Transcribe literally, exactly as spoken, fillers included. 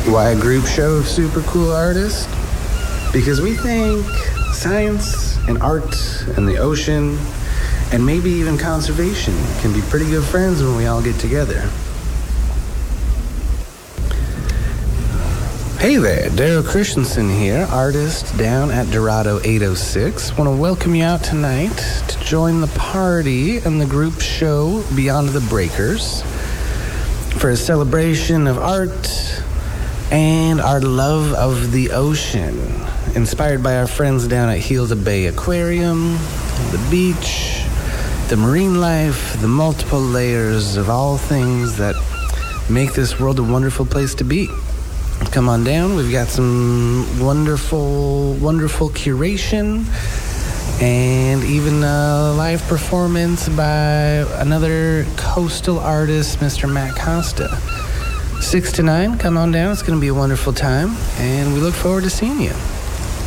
Why a group show of super cool artists? Because we think science and art and the ocean and maybe even conservation can be pretty good friends when we all get together. Hey there, Daryl Christensen here, artist down at Dorado eight oh six. Want to welcome you out tonight to join the party and the group show Beyond the Breakers for a celebration of art and our love of the ocean, inspired by our friends down at Hilda Bay Aquarium, the beach, the marine life, the multiple layers of all things that make this world a wonderful place to be. Come on down. We've got some wonderful, wonderful curation and even a live performance by another coastal artist, Mister Matt Costa. Six to nine, come on down. It's going to be a wonderful time, and we look forward to seeing you.